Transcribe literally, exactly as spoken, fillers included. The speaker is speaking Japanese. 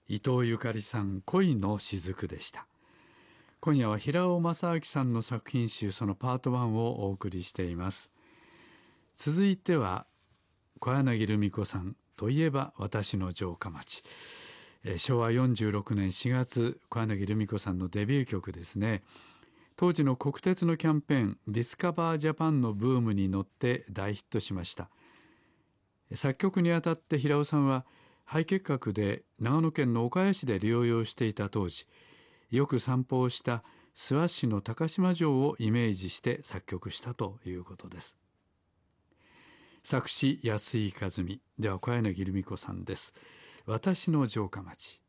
伊藤ゆかりさん、恋の雫でした。今夜は平尾正明さんの作品集、そのパートワンをお送りしています。続いては小柳ルミ子さんといえば私の城下町。えー、しょうわよんじゅうろくねんしがつ、小柳ルミ子さんのデビュー曲ですね。当時の国鉄のキャンペーンディスカバージャパンのブームに乗って大ヒットしました。作曲にあたって平尾さんは肺結核で長野県の岡谷市で療養していた当時、よく散歩をした諏訪市の高島城をイメージして作曲したということです。作詞安井和美。では小柳ルミ子さんです。私の城下町。